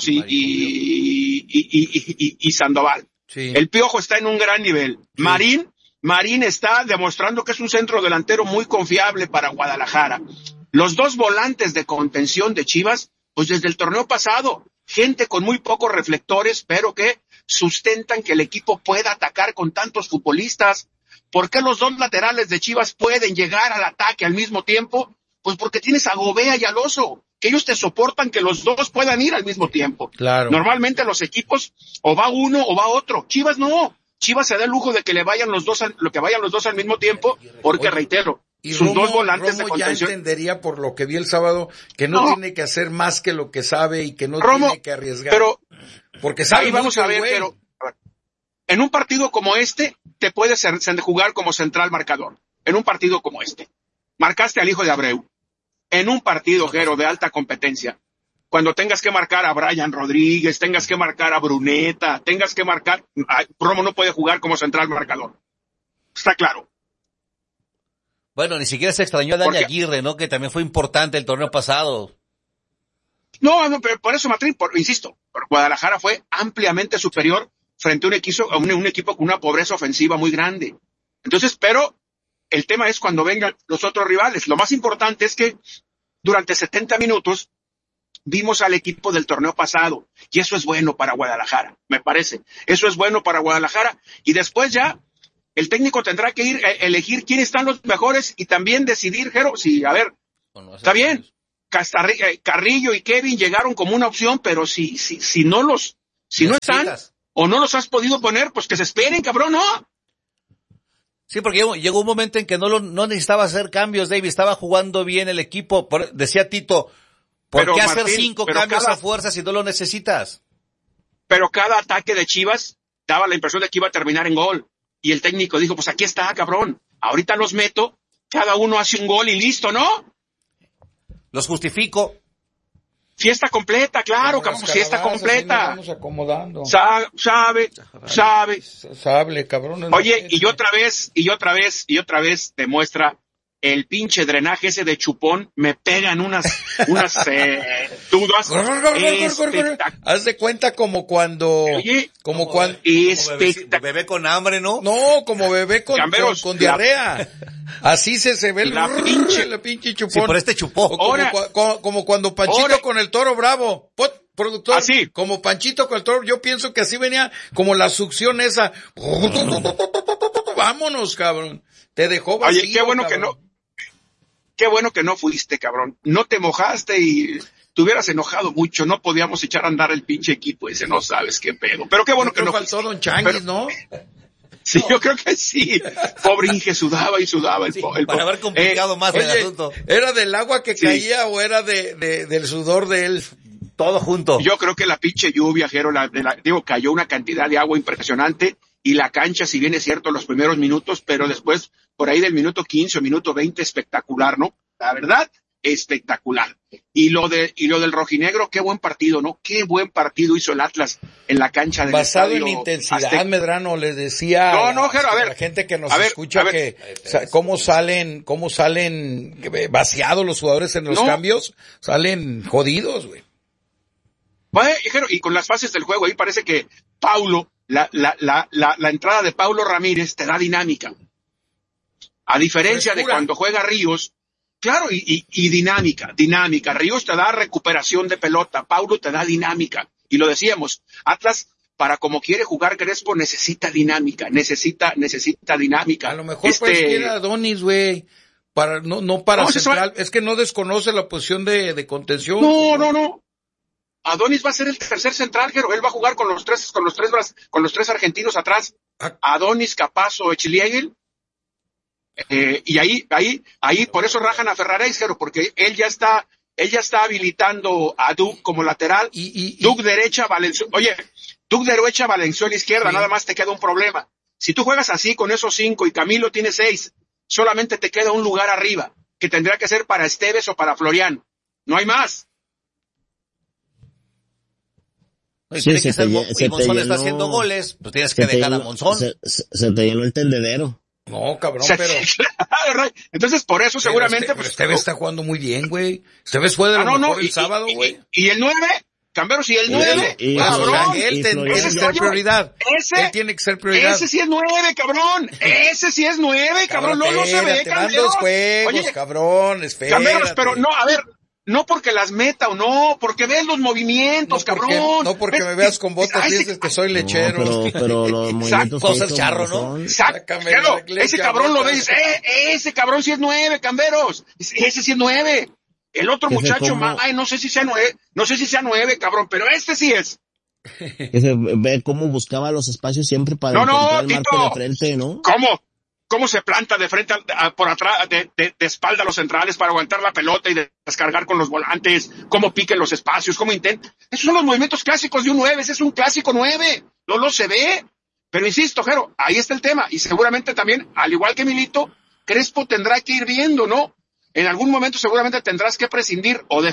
y Sandoval. Sí. El Piojo está en un gran nivel. Sí. Marín está demostrando que es un centro delantero muy confiable para Guadalajara. Los dos volantes de contención de Chivas, pues desde el torneo pasado, gente con muy pocos reflectores, pero que sustentan que el equipo pueda atacar con tantos futbolistas. ¿Por qué los dos laterales de Chivas pueden llegar al ataque al mismo tiempo? Pues porque tienes a Gobea y al Oso, que ellos te soportan que los dos puedan ir al mismo tiempo. Claro. Normalmente los equipos o va uno o va otro. Chivas no. Chivas se da el lujo de que vayan los dos al mismo tiempo, porque Oye, reitero, Y sus Romo, dos volantes de Romo ya contención. entendería por lo que vi el sábado que no tiene que hacer más que lo que sabe y que no Romo, tiene que arriesgar. pero porque sabe ahí vamos mucho a el ver, güey. pero en un partido como este te puedes jugar como central marcador. En un partido como este, marcaste al hijo de Abreu. En un partido, Jero, de alta competencia, cuando tengas que marcar a Brian Rodríguez, tengas que marcar a Bruneta, tengas que marcar, Romo no puede jugar como central marcador. Está claro. Bueno, ni siquiera se extrañó a Dani Porque- Aguirre, ¿no? Que también fue importante el torneo pasado. No, pero por eso, Matrín, insisto, Guadalajara fue ampliamente superior frente a un equipo con una pobreza ofensiva muy grande. Entonces, pero el tema es cuando vengan los otros rivales. Lo más importante es que durante 70 minutos vimos al equipo del torneo pasado, y eso es bueno para Guadalajara, me parece. Eso es bueno para Guadalajara, y después ya el técnico tendrá que ir a elegir quiénes están los mejores y también decidir, Jero, si, a ver, Bueno, está bien, Carrillo y Kevin llegaron como una opción, pero si no están, o no los has podido poner, pues que se esperen, cabrón, ¿no? Sí, porque llegó un momento en que no necesitaba hacer cambios, David, estaba jugando bien el equipo. Decía Tito, ¿por Pero, qué hacer Martín, 5 pero cambios a fuerza si no lo necesitas? Pero cada ataque de Chivas daba la impresión de que iba a terminar en gol. Y el técnico dijo, pues aquí está, cabrón. Ahorita los meto, cada uno hace un gol y listo, ¿no? Los justifico. Fiesta completa, claro, Como las cabrón, fiesta calabazas, completa. ahí nos vamos acomodando. Sabe. Sable, cabrón. Oye, y otra vez demuestra el pinche drenaje ese de chupón, me pegan unas dudas. Haz de cuenta como cuando... Oye, como cuando... Bebé con hambre, ¿no? No, como bebé con diarrea. Así se ve la pinche chupón. Sí, por este chupó. O como cuando Panchito con el Toro Bravo. Productor, así. Como Panchito con el Toro, yo pienso que así venía como la succión esa. Vámonos, cabrón. Te dejó vacío. Oye, qué bueno que no fuiste, cabrón. No te mojaste y te hubieras enojado mucho. No podíamos echar a andar el pinche equipo ese, no sabes qué pedo. Pero qué bueno que no faltó fuiste. Don Changuis, ¿no? Sí, yo creo que sí. Pobre Inge sudaba y sudaba el Para haber complicado más el asunto. ¿Era del agua que caía o era del sudor de él? Todo junto. Yo creo que la pinche lluvia, Jero, cayó una cantidad de agua impresionante y la cancha, si bien es cierto, los primeros minutos, pero después, por ahí del minuto 15 o minuto 20, espectacular, ¿no? La verdad, espectacular. Y lo del rojinegro, qué buen partido, ¿no? Qué buen partido hizo el Atlas en la cancha del Basado estadio en intensidad, Azteca. Medrano, les decía Jero, a ver. la gente que nos A ver, escucha que cómo salen vaciados los jugadores en los cambios, salen jodidos, güey. Jero, y con las fases del juego, ahí parece que Paulo la entrada de Paulo Ramírez te da dinámica. A diferencia de cuando juega Ríos, claro, y dinámica. Ríos te da recuperación de pelota, Paulo te da dinámica. Y lo decíamos, Atlas, para como quiere jugar Crespo, necesita dinámica, necesita dinámica. A lo mejor quiere a Adonis, güey, no para central, es que no desconoce la posición de contención. No. Adonis va a ser el tercer central, Jero. Él va a jugar con los tres argentinos atrás. Adonis, Capazo, Echliegel. Y ahí, por eso rajan a Ferraréis, Jero, porque él ya está habilitando a Duke como lateral. Duke derecha, Valenzuela izquierda, sí. Nada más te queda un problema. Si tú juegas así con esos 5 y Camilo tiene 6, solamente te queda un lugar arriba, que tendría que ser para Esteves o para Florian. No hay más. Sí, y Monzón está haciendo goles, pues tienes que dejar a Monzón. Se te llenó el tendedero. No, cabrón, pero... Entonces, por eso seguramente... Pero Esteves está jugando muy bien, güey. Esteves fue de lo mejor el sábado, güey. ¿Y el 9? Camberos, ¿y el 9? Cabrón, él tiene que ser prioridad. Él tiene que ser prioridad. Ese sí es 9, cabrón. Ese sí es 9, cabrón. No se ve, Camberos. Juegos, cabrón, espérate. Camberos, pero no, a ver... No porque las meta o no, porque ves los movimientos, cabrón. No porque me veas con botas dices que soy lechero. No, pero los movimientos cosas el charro, ¿no? Ese cabrón lo ves, ese cabrón sí es 9, Camberos. Ese sí es 9. El otro muchacho, no sé si sea 9, cabrón, pero este sí es. Ve cómo buscaba los espacios siempre para encontrar el marco de frente, ¿no? ¿Cómo se planta de frente por atrás, de espalda a los centrales para aguantar la pelota y descargar con los volantes? ¿Cómo piquen los espacios? ¿Cómo intenta? Esos son los movimientos clásicos de un 9. Ese es un clásico 9. No se ve. Pero insisto, Jero, ahí está el tema. Y seguramente también, al igual que Milito, Crespo tendrá que ir viendo, ¿no? En algún momento seguramente tendrás que prescindir o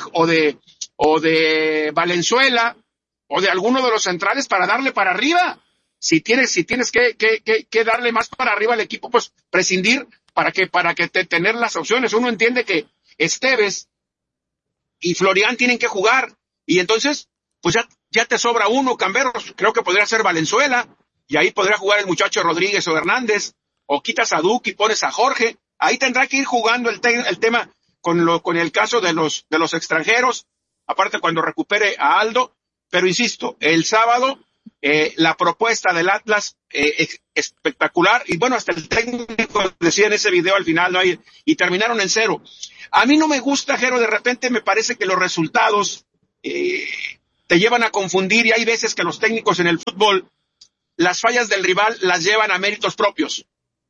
de Valenzuela o de alguno de los centrales para darle para arriba. Si tienes que darle más para arriba al equipo, pues prescindir para que tener las opciones. Uno entiende que Esteves y Florian tienen que jugar y entonces pues ya te sobra uno, Camberos. Creo que podría ser Valenzuela y ahí podría jugar el muchacho Rodríguez o Hernández, o quitas a Duque y pones a Jorge. Ahí tendrá que ir jugando el tema con el caso de los extranjeros, aparte cuando recupere a Aldo. Pero insisto, el sábado la propuesta del Atlas espectacular, y bueno, hasta el técnico decía en ese video al final, ¿no? Y terminaron en 0. A mí no me gusta, Jero, de repente me parece que los resultados te llevan a confundir, y hay veces que los técnicos en el fútbol las fallas del rival las llevan a méritos propios.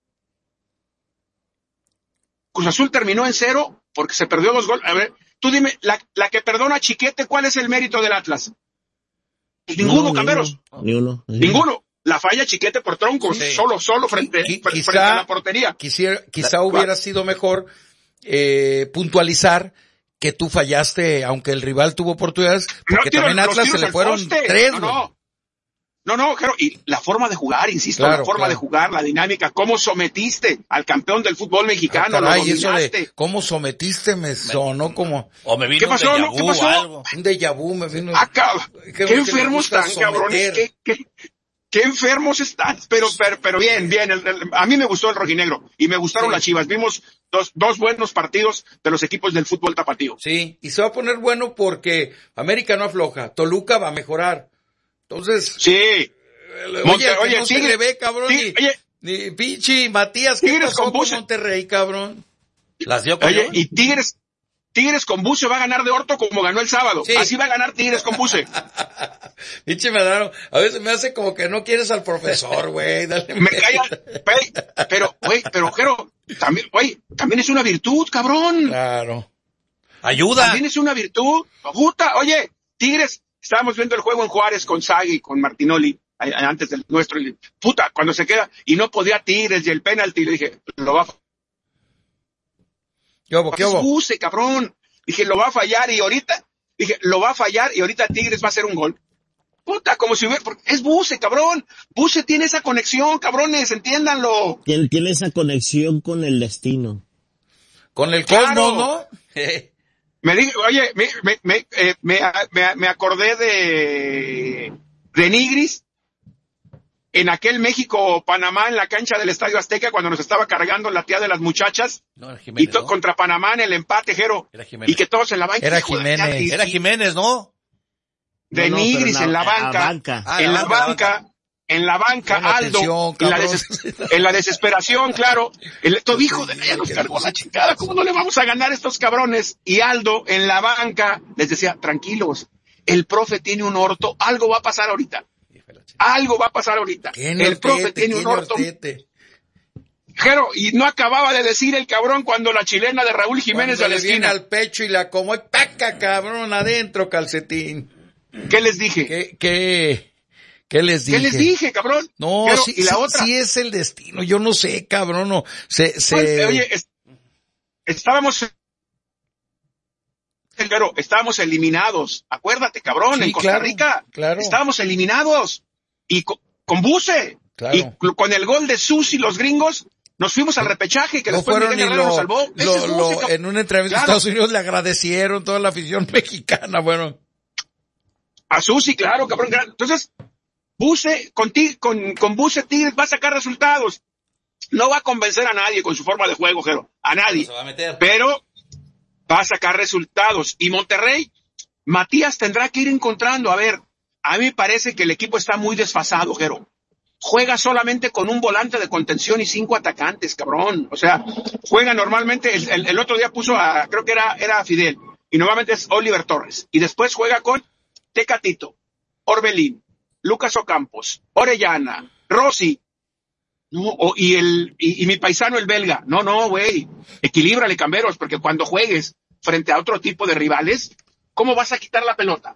Cruz Azul terminó en 0 porque se perdió 2 goles. A ver, tú dime, la que perdona a Chiquete, ¿cuál es el mérito del Atlas? Pues ninguno, Camberos. Ninguno. La falla Chiquete por troncos, sí. solo frente a la portería. Quizá hubiera sido mejor puntualizar que tú fallaste, aunque el rival tuvo oportunidades, porque también a Atlas se le fueron 3. No, Jero, y la forma de jugar, insisto, claro, la forma de jugar, la dinámica, cómo sometiste al campeón del fútbol mexicano, caray, eso de cómo sometiste me sonó como... O me vino ¿Qué pasó? ¿Qué pasó? Algo. Un déjà vu me vino... ¿Qué enfermos están, cabrones? ¿Qué enfermos están? Pero bien, a mí me gustó el rojinegro, y me gustaron las Chivas. Vimos dos buenos partidos de los equipos del fútbol tapatío. Sí, y se va a poner bueno porque América no afloja, Toluca va a mejorar. Entonces, sí. Oye, no se le ve, cabrón, ni pinche Matías, ¿qué pasó con Monterrey, cabrón? Las dio con y Tigres con Buce va a ganar de orto como ganó el sábado. Sí. Así va a ganar Tigres con Buce. Pinche Medrano, a veces me hace como que no quieres al profesor, güey. Me calla, pero, Jero, también es una virtud, cabrón. Claro. Ayuda. También es una virtud. Puta, oye, Tigres, estábamos viendo el juego en Juárez con Sagui y con Martinoli, antes del nuestro, y puta, cuando se queda, y no podía Tigres, y el penalti, le dije, lo va a fallar. ¿Qué hubo? Buce, cabrón. Dije, lo va a fallar, y ahorita Tigres va a hacer un gol. Puta, como si hubiera, es Buce, cabrón. Buce tiene esa conexión, cabrones, entiéndanlo. Tiene esa conexión con el destino. Con el cosmos, ¿no? Me dije, oye, me acordé de Nigris, en aquel México-Panamá en la cancha del Estadio Azteca cuando nos estaba cargando la tía de las muchachas. No, era Jiménez, ¿no? Contra Panamá en el empate, Jero. Era Jiménez. Y que todos en la banca. Era Jiménez. Era Jiménez, ¿no? De Nigris en la banca. En la banca, Aldo, en la desesperación, claro. El Tobijo de ya nos cargó la chingada, ¿cómo no le vamos a ganar a estos cabrones? Y Aldo, en la banca, les decía, tranquilos, el profe tiene un orto, algo va a pasar ahorita. Algo va a pasar ahorita. El profe tiene un orto. Jero, y no acababa de decir el cabrón cuando la chilena de Raúl Jiménez cuando de la le viene esquina. al pecho y la acomoda, ¡paca, cabrón! Adentro, calcetín. ¿Qué les dije? ¿Qué les dije? ¿Qué les dije, cabrón? No, Jero, sí, y la otra. sí es el destino, yo no sé, cabrón, no. Oye, estábamos eliminados. Acuérdate, cabrón, Sí, en Costa claro, Rica. claro. Estábamos eliminados. Y con Buse. Claro. Y con el gol de Susi, los gringos, nos fuimos al repechaje que No después fueron Miguel ni Herrera nos salvó. Ese es Buse, cabrón. en una entrevista Claro. a Estados Unidos le agradecieron toda la afición mexicana, bueno. A Susi, claro, cabrón. Entonces, Buse, con Buse Tigres va a sacar resultados. No va a convencer a nadie con su forma de juego, Jero. A nadie. Se va a meter. Pero va a sacar resultados. Y Monterrey, Matías tendrá que ir encontrando. A ver, a mí me parece que el equipo está muy desfasado, Jero. Juega solamente con un volante de contención y 5 atacantes, cabrón. O sea, juega normalmente, el otro día puso creo que era Fidel. Y normalmente es Oliver Torres. Y después juega con Tecatito, Orbelín, Lucas Ocampos, Orellana, Rossi, no, y mi paisano el belga. No, güey, equilíbrale, Camberos, porque cuando juegues frente a otro tipo de rivales, ¿cómo vas a quitar la pelota?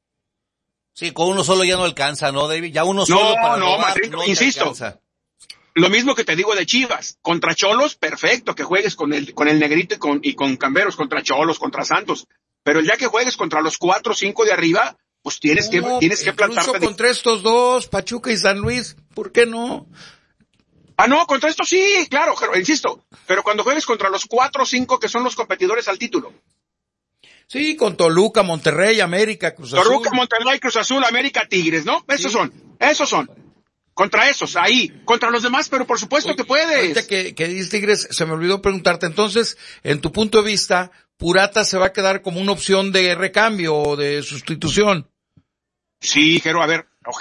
Sí, con uno solo ya no alcanza, ¿no, David? Ya uno solo para robar, Matrito, no te insisto. alcanza. Lo mismo que te digo de Chivas, contra Cholos, perfecto, que juegues con el negrito y con Camberos, contra Cholos, contra Santos, pero el día que juegues contra los 4 o 5 de arriba, pues tienes que plantarte. Incluso contra estos dos, Pachuca y San Luis, ¿por qué no? No, contra esto sí, claro, insisto, pero cuando juegues contra los 4 o 5 que son los competidores al título. Sí, con Toluca, Monterrey, América, Cruz Azul. Toluca, Monterrey, Cruz Azul, América, Tigres, ¿no? Esos son. Contra esos, ahí. Contra los demás, pero por supuesto que puedes. Ahorita que dices Tigres, se me olvidó preguntarte, entonces, en tu punto de vista, Purata se va a quedar como una opción de recambio o de sustitución. Sí, Jero, a ver.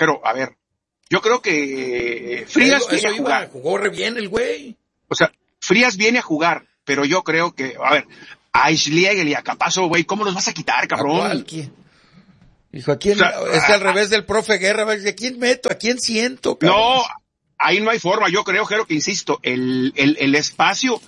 Yo creo que Frías viene a jugar. Jugó re bien el güey. O sea, Frías viene a jugar, pero yo creo que, a Schlegel y a Capazo, güey, ¿cómo los vas a quitar, cabrón? Dijo, ¿a quién? Al revés del profe Guerra, ¿a quién meto? ¿A quién siento, cabrón? No, ahí no hay forma. Yo creo, Jero, que insisto, el espacio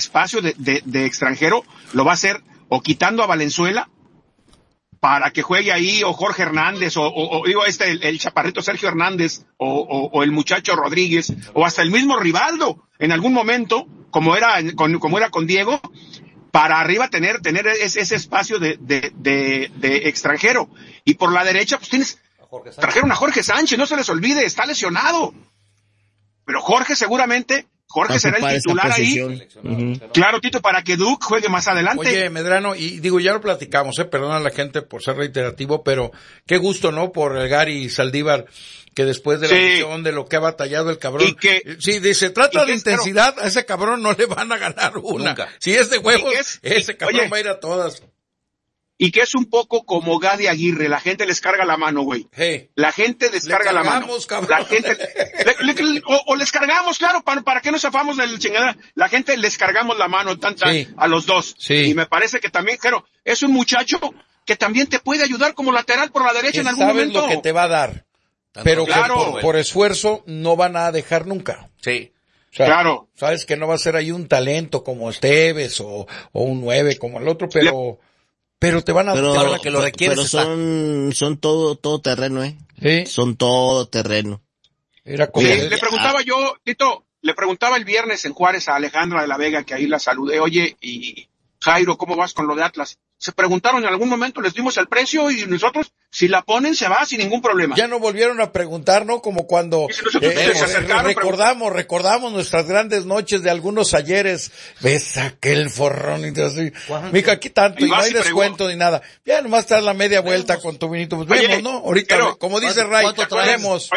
de extranjero lo va a hacer o quitando a Valenzuela para que juegue ahí o Jorge Hernández o digo el chaparrito Sergio Hernández o el muchacho Rodríguez o hasta el mismo Rivaldo en algún momento como era con Diego para arriba tener ese espacio de extranjero. Y por la derecha pues trajeron a Jorge Sánchez, no se les olvide, está lesionado, pero Jorge será el titular ahí. Uh-huh. Claro, Tito, para que Duke juegue más adelante. Oye, Medrano, y digo, ya lo platicamos, perdona a la gente por ser reiterativo, pero qué gusto, ¿no? Por el Gary Saldívar, que después de la misión de lo que ha batallado el cabrón. Sí, dice, trata de intensidad, a ese cabrón no le van a ganar una. Nunca. Si es de huevos, ese cabrón va a ir a todas. Y que es un poco como Gadi Aguirre, la gente les carga la mano, güey. Hey, la gente descarga la mano. Cabrón. La gente, o les cargamos, claro, para que nos zafamos del chingada. La gente les cargamos la mano a los dos. Sí. Y me parece que también, Jero, es un muchacho que también te puede ayudar como lateral por la derecha en algún momento. Sabes lo que te va a dar. Pero claro, que por esfuerzo no van a dejar nunca. Sí. O sea, claro. Sabes que no va a ser ahí un talento como Esteves o un 9 como el otro, pero te van a dar que lo requieres. Pero son todo terreno, ¿Sí? Son todo terreno. Era como le preguntaba yo, Tito, le preguntaba el viernes en Juárez a Alejandra de la Vega, que ahí la saludé, oye, y Jairo, ¿cómo vas con lo de Atlas? Se preguntaron en algún momento, les dimos el precio y nosotros Si la ponen, se va sin ningún problema. Ya no volvieron a preguntar, ¿no? Como cuando recordamos nuestras grandes noches de algunos ayeres. Ves aquel forrón y así. Mica, aquí tanto, y no hay descuento ni nada. Ya nomás te das la media vuelta con tu vinito. Pues vemos, ¿no? Ahorita, como dice Ray, vemos.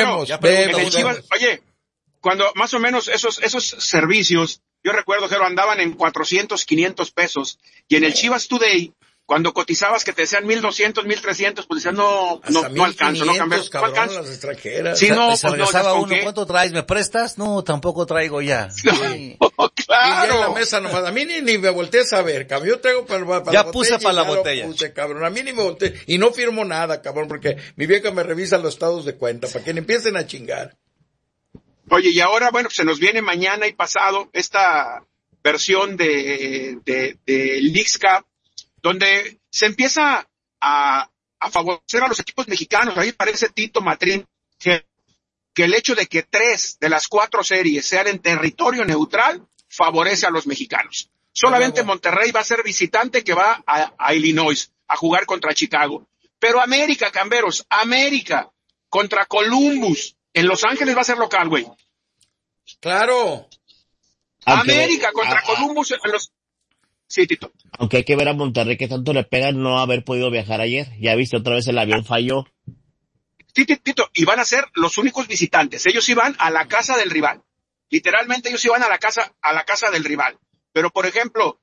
Oye, cuando más o menos esos servicios, yo recuerdo que andaban en 400, 500 pesos, y en el Chivas Today, cuando cotizabas que te decían 1,200, 1,300, pues decían no alcanzo, no cambié. No alcanzo. Las extranjeras. Sí, no, pues regresaba uno, ¿cuánto traes? ¿Me prestas? No, tampoco traigo ya. No, sí. claro. Y ya en la mesa nomás, a mí ni me voltees a ver, cabrón. Yo traigo para ya la puse para la botella. Puse, cabrón. A mí ni me volteé. Y no firmo nada, cabrón, porque mi vieja me revisa los estados de cuenta, para que no empiecen a chingar. Oye, y ahora, bueno, se nos viene mañana y pasado esta versión de Leagues Cup, donde se empieza a favorecer a los equipos mexicanos. Ahí parece Tito Matrín que el hecho de que 3 de las 4 series sean en territorio neutral favorece a los mexicanos. Solamente Monterrey va a ser visitante, que va a Illinois a jugar contra Chicago. Pero América, Camberos, América contra Columbus en Los Ángeles va a ser local, güey. Claro. América contra Columbus en los... Sí, Tito. Aunque hay que ver a Monterrey que tanto le pega no haber podido viajar ayer. Ya viste, otra vez el avión falló. Tito, y van a ser los únicos visitantes. Ellos iban a la casa del rival. Literalmente ellos iban a la casa del rival. Pero, por ejemplo,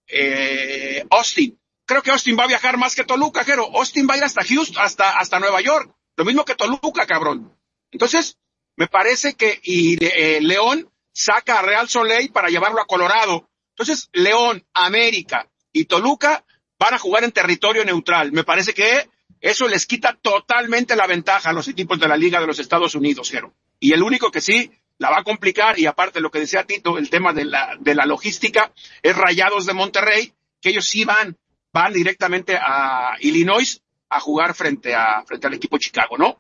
Austin. Creo que Austin va a viajar más que Toluca, Jero. Austin va a ir hasta Houston, hasta Nueva York. Lo mismo que Toluca, cabrón. Entonces, me parece que León saca a Real Soleil para llevarlo a Colorado. Entonces, León, América y Toluca van a jugar en territorio neutral. Me parece que eso les quita totalmente la ventaja a los equipos de la Liga de los Estados Unidos, Jero. Y el único que sí la va a complicar, y aparte lo que decía Tito, el tema de la logística, es Rayados de Monterrey, que ellos sí van directamente a Illinois a jugar frente al equipo Chicago, ¿no?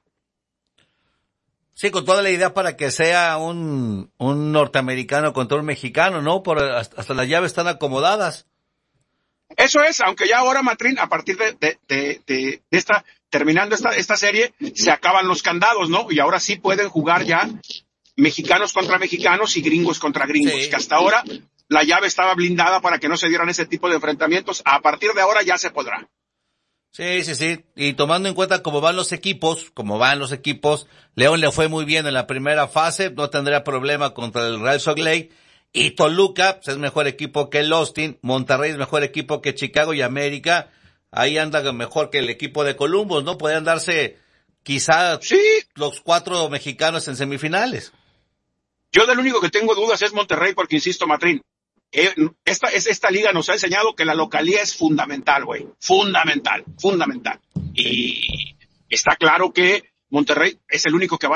Sí, con toda la idea para que sea un norteamericano contra un mexicano, ¿no? Hasta las llaves están acomodadas. Eso es, aunque ya ahora, Matrín, a partir de terminando esta serie, se acaban los candados, ¿no? Y ahora sí pueden jugar ya mexicanos contra mexicanos y gringos contra gringos, sí. Que hasta ahora la llave estaba blindada para que no se dieran ese tipo de enfrentamientos. A partir de ahora ya se podrá. Sí. Y tomando en cuenta cómo van los equipos, León le fue muy bien en la primera fase, no tendría problema contra el Real Salt Lake. Y Toluca, pues, es mejor equipo que el Austin, Monterrey es mejor equipo que Chicago, y América, ahí anda mejor que el equipo de Columbus, ¿no? Podrían darse quizá los 4 mexicanos en semifinales. Yo del único que tengo dudas es Monterrey, porque insisto, Matrín, esta liga nos ha enseñado que la localía es fundamental, güey. Fundamental. Y está claro que Monterrey es el único que va